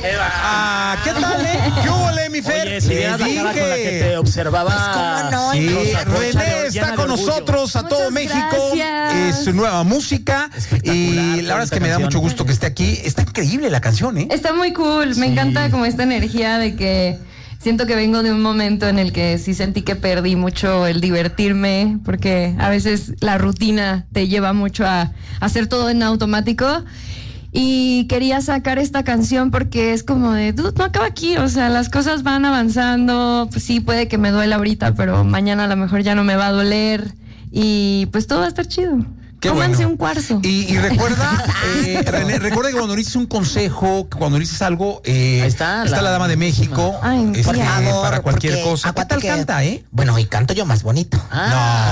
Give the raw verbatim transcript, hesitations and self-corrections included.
Ah, ¿qué tal, eh? ¿Qué hubo, mi Fer? Oye, si vieras la cara con la que te observaba. Pues, ¿cómo no? Sí, Rosa René Concha, está con nosotros a Muchas todo México. gracias. Es su nueva música. Y la verdad es que me da mucho gusto que esté aquí. Está increíble la canción, ¿eh? Está muy cool. Me Sí. encanta como esta energía de que siento que vengo de un momento en el que sí sentí que perdí mucho el divertirme, porque a veces la rutina te lleva mucho a hacer todo en automático. Y quería sacar esta canción porque es como de, dude, no acaba aquí, o sea, las cosas van avanzando, pues sí, puede que me duela ahorita, pero mañana a lo mejor ya no me va a doler y pues todo va a estar chido. Qué Cómanse bueno. un cuarzo. Y, y recuerda, eh, René, recuerda que cuando dices un consejo, que cuando dices algo, eh, Ahí está, está la, la- Dama de México, Ay, este, Por favor, para cualquier porque cosa. ¿Qué acuérdate tal que- canta, eh? Bueno, y canto yo más bonito. Ah,